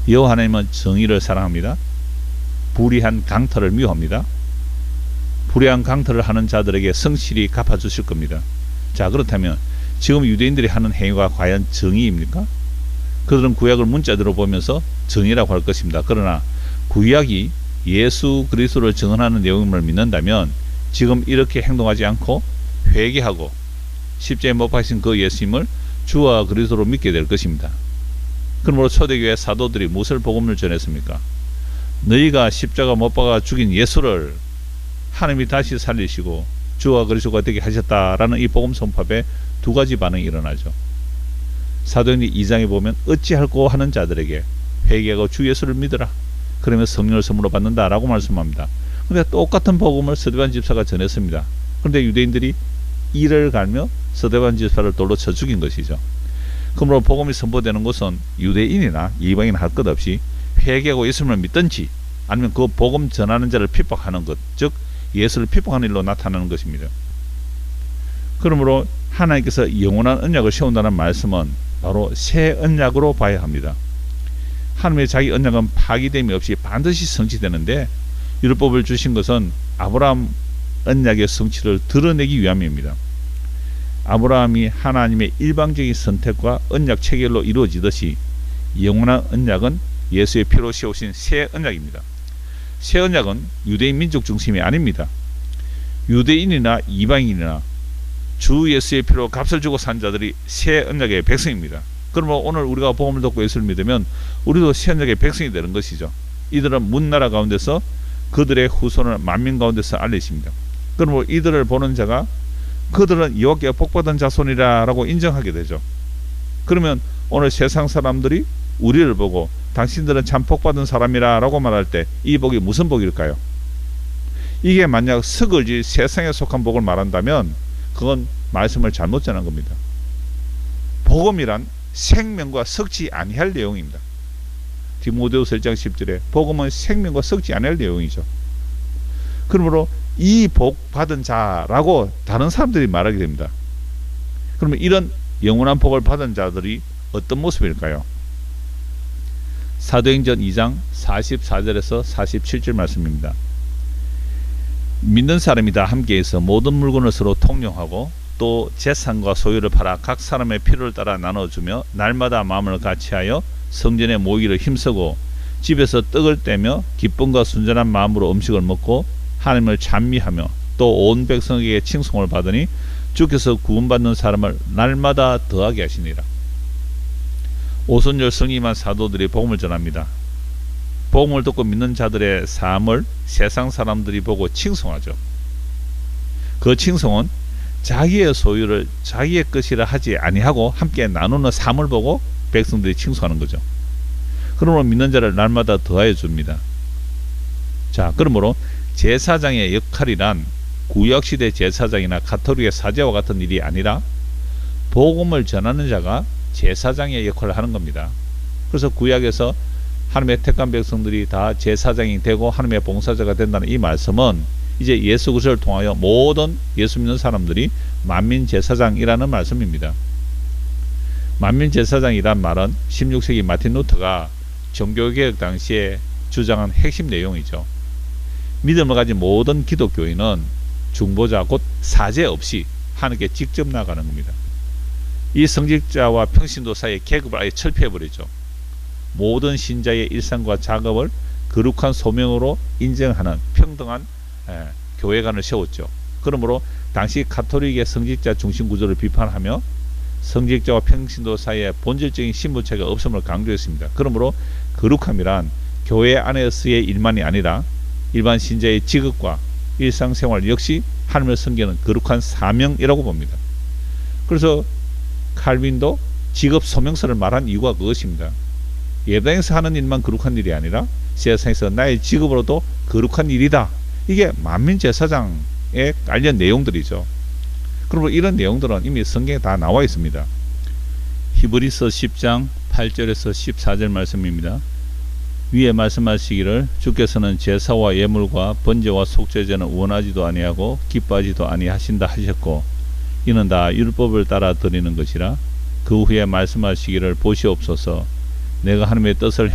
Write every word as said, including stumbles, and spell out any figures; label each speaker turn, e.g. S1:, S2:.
S1: 여호와 하나님은 정의를 사랑합니다. 불의한 강탈을 미워합니다. 불의한 강탈을 하는 자들에게 성실히 갚아주실 겁니다. 자, 그렇다면 지금 유대인들이 하는 행위가 과연 정의입니까? 그들은 구약을 문자대로 보면서 정의라고 할 것입니다. 그러나 구약이 예수 그리스도를 증언하는 내용을 믿는다면 지금 이렇게 행동하지 않고 회개하고 십자가에 못 박히신 그 예수님을 주와 그리스도로 믿게 될 것입니다. 그러므로 초대교회 사도들이 무엇을 복음을 전했습니까? 너희가 십자가 못 박아 죽인 예수를 하나님이 다시 살리시고 주와 그리스도가 되게 하셨다라는 이 복음 선포에 두 가지 반응이 일어나죠. 사도행전 이 장에 보면 어찌할꼬 하는 자들에게 회개하고 주 예수를 믿으라. 그러면 성령을 선물로 받는다라고 말씀합니다. 그런데 똑같은 복음을 스데반 집사가 전했습니다. 그런데 유대인들이 이를 갈며 스데반 집사를 돌로 쳐 죽인 것이죠. 그러므로 복음이 선포되는 것은 유대인이나 이방인 할 것 없이 회개하고 예수님을 믿든지 아니면 그 복음 전하는 자를 핍박하는 것, 즉 예수를 핍박하는 일로 나타나는 것입니다. 그러므로 하나님께서 영원한 언약을 세운다는 말씀은 바로 새 언약으로 봐야 합니다. 하나님의 자기 언약은 파기됨이 없이 반드시 성취되는데 율법을 주신 것은 아브라함 언약의 성취를 드러내기 위함입니다. 아브라함이 하나님의 일방적인 선택과 언약 체결로 이루어지듯이 영원한 언약은 예수의 피로 세우신 새 언약입니다. 새 언약은 유대인 민족 중심이 아닙니다. 유대인이나 이방인이나 주 예수의 피로 값을 주고 산 자들이 새 언약의 백성입니다. 그러면 오늘 우리가 복음을 듣고 예수를 믿으면 우리도 새 언약의 백성이 되는 것이죠. 이들은 문나라 가운데서 그들의 후손을 만민 가운데서 알리십니다. 그러므로 이들을 보는 자가 그들은 여호와께 복받은 자손이라 라고 인정하게 되죠. 그러면 오늘 세상 사람들이 우리를 보고 당신들은 참 복받은 사람이라 라고 말할 때 이 복이 무슨 복일까요? 이게 만약 스글지 세상에 속한 복을 말한다면 그건 말씀을 잘못 전한 겁니다. 복음이란 생명과 섞지 아니할 내용입니다. 디모데후서 일 장 십 절에 복음은 생명과 섞지 아니할 내용이죠. 그러므로 이 복 받은 자라고 다른 사람들이 말하게 됩니다. 그러면 이런 영원한 복을 받은 자들이 어떤 모습일까요? 사도행전 이 장 사십사 절에서 사십칠 절 말씀입니다. 믿는 사람이 다 함께해서 모든 물건을 서로 통용하고 또 재산과 소유를 팔아 각 사람의 필요를 따라 나눠주며 날마다 마음을 같이하여 성전에 모이기를 힘쓰고 집에서 떡을 떼며 기쁨과 순전한 마음으로 음식을 먹고 하나님을 찬미하며 또 온 백성에게 칭송을 받으니 주께서 구원받는 사람을 날마다 더하게 하시니라. 오순절 성임한 사도들이 복음을 전합니다. 복음을 듣고 믿는 자들의 삶을 세상 사람들이 보고 칭송하죠. 그 칭송은 자기의 소유를 자기의 것이라 하지 아니하고 함께 나누는 삶을 보고 백성들이 칭송하는 거죠. 그러므로 믿는 자를 날마다 더하여 줍니다. 자, 그러므로 제사장의 역할이란 구약시대 제사장이나 가톨릭의 사제와 같은 일이 아니라 복음을 전하는 자가 제사장의 역할을 하는 겁니다. 그래서 구약에서 하나님의 택한 백성들이 다 제사장이 되고 하나님의 봉사자가 된다는 이 말씀은 이제 예수 그리스도를 통하여 모든 예수 믿는 사람들이 만민 제사장이라는 말씀입니다. 만민 제사장이란 말은 십육 세기 마틴 루터가 종교개혁 당시에 주장한 핵심 내용이죠. 믿음을 가진 모든 기독교인은 중보자 곧 사제 없이 하나님께 직접 나가는 겁니다. 이 성직자와 평신도 사이의 계급을 아예 철폐해버리죠. 모든 신자의 일상과 작업을 거룩한 소명으로 인정하는 평등한 에, 교회관을 세웠죠. 그러므로 당시 가톨릭의 성직자 중심 구조를 비판하며 성직자와 평신도 사이에 본질적인 신분차가 없음을 강조했습니다. 그러므로 거룩함이란 교회 안에서의 일만이 아니라 일반 신자의 직업과 일상생활 역시 하나님을 섬기는 거룩한 사명이라고 봅니다. 그래서 칼빈도 직업 소명서를 말한 이유가 그것입니다. 예배당에서 하는 일만 거룩한 일이 아니라 세상에서 나의 직업으로도 거룩한 일이다. 이게 만민제사장에 관련 내용들이죠. 그리고 이런 내용들은 이미 성경에 다 나와 있습니다. 히브리서 십 장 팔 절에서 십사 절 말씀입니다. 위에 말씀하시기를 주께서는 제사와 예물과 번제와 속죄제는 원하지도 아니하고 기뻐하지도 아니하신다 하셨고 이는 다 율법을 따라 드리는 것이라 그 후에 말씀하시기를 보시옵소서 내가 하나님의 뜻을